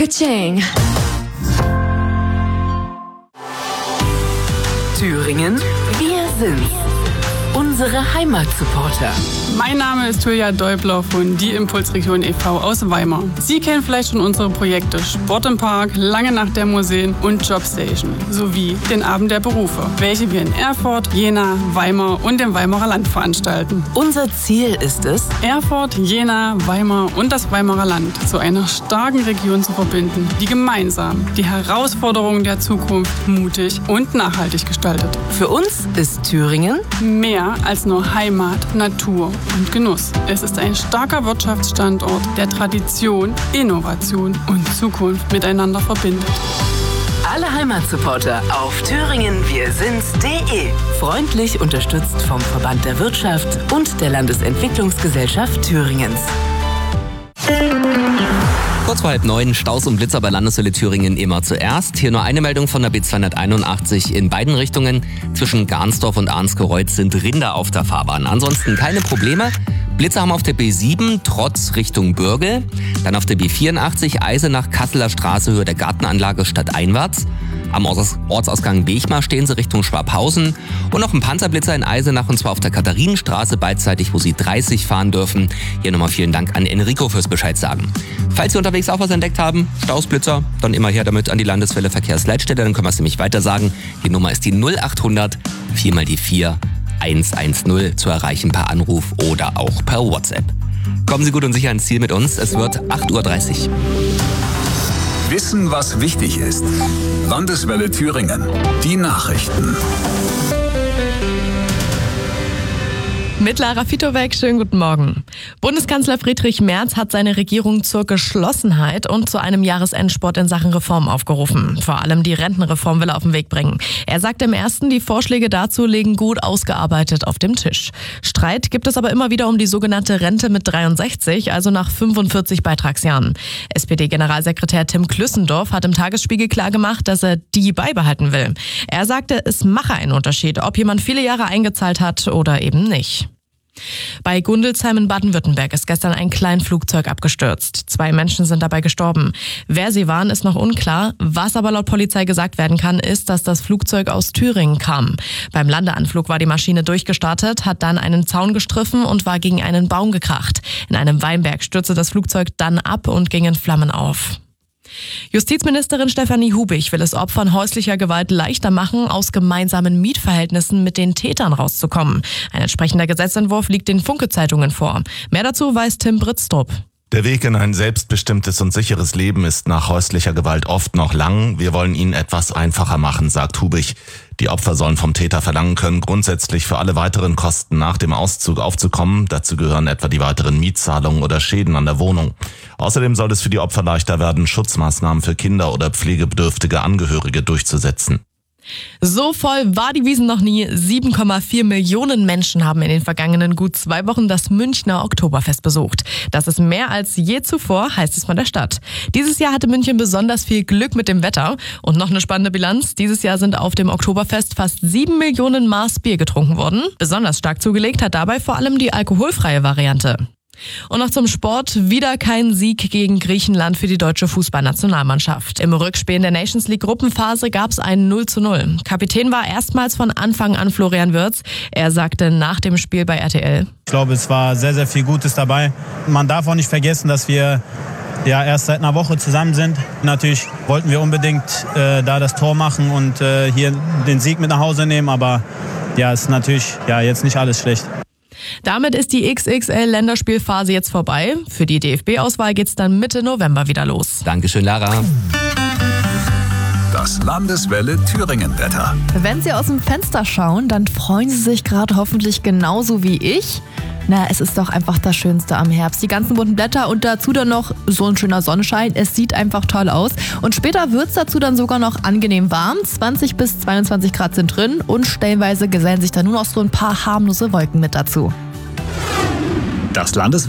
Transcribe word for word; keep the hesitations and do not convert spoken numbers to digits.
Ka-ching. Thüringen, wir sind's. Unsere Heimatsupporter. Mein Name ist Julia Däubler von Die Impulsregion e V aus Weimar. Sie kennen vielleicht schon unsere Projekte Sport im Park, Lange Nacht der Museen und Jobstation sowie den Abend der Berufe, welche wir in Erfurt, Jena, Weimar und dem Weimarer Land veranstalten. Unser Ziel ist es, Erfurt, Jena, Weimar und das Weimarer Land zu einer starken Region zu verbinden, die gemeinsam die Herausforderungen der Zukunft mutig und nachhaltig gestaltet. Für uns ist Thüringen mehr als nur Heimat, Natur und Genuss. Es ist ein starker Wirtschaftsstandort, der Tradition, Innovation und Zukunft miteinander verbindet. Alle Heimatsupporter auf thüringen wir sind's punkt de. Freundlich unterstützt vom Verband der Wirtschaft und der Landesentwicklungsgesellschaft Thüringens. Kurz vor halb neun, Staus und Blitzer bei Landeswelle Thüringen immer zuerst. Hier nur eine Meldung von der B zweihunderteinundachtzig in beiden Richtungen. Zwischen Garnsdorf und Arnskereuth sind Rinder auf der Fahrbahn. Ansonsten keine Probleme. Blitzer haben auf der B sieben, trotz Richtung Bürgel. Dann auf der B vierundachtzig, Eisenach, Kasseler Straße, Höhe der Gartenanlage stadteinwärts. Am Ortsausgang Bechmar stehen sie Richtung Schwabhausen. Und noch ein Panzerblitzer in Eisenach, und zwar auf der Katharinenstraße, beidseitig, wo Sie dreißig fahren dürfen. Hier nochmal vielen Dank an Enrico fürs Bescheid sagen. Falls Sie unterwegs auch was entdeckt haben, Stausblitzer, dann immer her damit an die Landeswelle Verkehrsleitstelle, dann können wir es nämlich weiter sagen. Die Nummer ist die null achthundert vier mal die vier eins eins null, zu erreichen per Anruf oder auch per WhatsApp. Kommen Sie gut und sicher ans Ziel mit uns. Es wird acht Uhr dreißig. Wissen, was wichtig ist. Landeswelle Thüringen. Die Nachrichten. Mit Lara Fitowek, schönen guten Morgen. Bundeskanzler Friedrich Merz hat seine Regierung zur Geschlossenheit und zu einem Jahresendsport in Sachen Reform aufgerufen. Vor allem die Rentenreform will er auf den Weg bringen. Er sagt im ersten, die Vorschläge dazu liegen gut ausgearbeitet auf dem Tisch. Streit gibt es aber immer wieder um die sogenannte Rente mit dreiundsechzig, also nach fünfundvierzig Beitragsjahren. S P D-Generalsekretär Tim Klüssendorf hat im Tagesspiegel klargemacht, dass er die beibehalten will. Er sagte, es mache einen Unterschied, ob jemand viele Jahre eingezahlt hat oder eben nicht. Bei Gundelsheim in Baden-Württemberg ist gestern ein Kleinflugzeug abgestürzt. Zwei Menschen sind dabei gestorben. Wer sie waren, ist noch unklar. Was aber laut Polizei gesagt werden kann, ist, dass das Flugzeug aus Thüringen kam. Beim Landeanflug war die Maschine durchgestartet, hat dann einen Zaun gestriffen und war gegen einen Baum gekracht. In einem Weinberg stürzte das Flugzeug dann ab und ging in Flammen auf. Justizministerin Stefanie Hubig will es Opfern häuslicher Gewalt leichter machen, aus gemeinsamen Mietverhältnissen mit den Tätern rauszukommen. Ein entsprechender Gesetzentwurf liegt den Funke-Zeitungen vor. Mehr dazu weiß Tim Britztrup. Der Weg in ein selbstbestimmtes und sicheres Leben ist nach häuslicher Gewalt oft noch lang. Wir wollen ihn etwas einfacher machen, sagt Hubig. Die Opfer sollen vom Täter verlangen können, grundsätzlich für alle weiteren Kosten nach dem Auszug aufzukommen. Dazu gehören etwa die weiteren Mietzahlungen oder Schäden an der Wohnung. Außerdem soll es für die Opfer leichter werden, Schutzmaßnahmen für Kinder oder pflegebedürftige Angehörige durchzusetzen. So voll war die Wiesn noch nie. sieben Komma vier Millionen Menschen haben in den vergangenen gut zwei Wochen das Münchner Oktoberfest besucht. Das ist mehr als je zuvor, heißt es von der Stadt. Dieses Jahr hatte München besonders viel Glück mit dem Wetter. Und noch eine spannende Bilanz. Dieses Jahr sind auf dem Oktoberfest fast sieben Millionen Maß Bier getrunken worden. Besonders stark zugelegt hat dabei vor allem die alkoholfreie Variante. Und noch zum Sport. Wieder kein Sieg gegen Griechenland für die deutsche Fußballnationalmannschaft. Im Rückspiel in der Nations League Gruppenphase gab es ein null zu null. Kapitän war erstmals von Anfang an Florian Wirtz. Er sagte nach dem Spiel bei R T L: Ich glaube, es war sehr, sehr viel Gutes dabei. Man darf auch nicht vergessen, dass wir ja erst seit einer Woche zusammen sind. Natürlich wollten wir unbedingt äh, da das Tor machen und äh, hier den Sieg mit nach Hause nehmen. Aber ja, es ist natürlich ja, jetzt nicht alles schlecht. Damit ist die X X L-Länderspielphase jetzt vorbei. Für die D F B-Auswahl geht's dann Mitte November wieder los. Dankeschön, Lara. Das Landeswelle Thüringen-Wetter. Wenn Sie aus dem Fenster schauen, dann freuen Sie sich gerade hoffentlich genauso wie ich. Na, es ist doch einfach das Schönste am Herbst. Die ganzen bunten Blätter und dazu dann noch so ein schöner Sonnenschein. Es sieht einfach toll aus. Und später wird es dazu dann sogar noch angenehm warm. zwanzig bis zweiundzwanzig Grad sind drin und stellenweise gesellen sich dann nur noch so ein paar harmlose Wolken mit dazu. Das Landeswelle